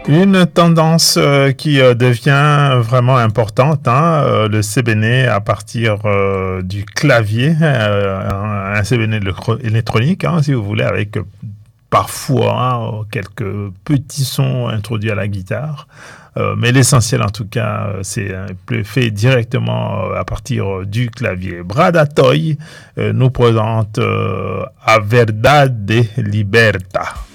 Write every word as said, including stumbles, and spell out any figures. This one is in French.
Une tendance euh, qui euh, devient vraiment importante, hein, euh, le C B N à partir euh, du clavier, euh, un, un C B N électro- électronique, hein, si vous voulez, avec euh, parfois euh, quelques petits sons introduits à la guitare. Euh, mais l'essentiel, en tout cas, euh, c'est euh, fait directement euh, à partir euh, du clavier. Brad Toy euh, nous présente euh, A Verdade Liberta.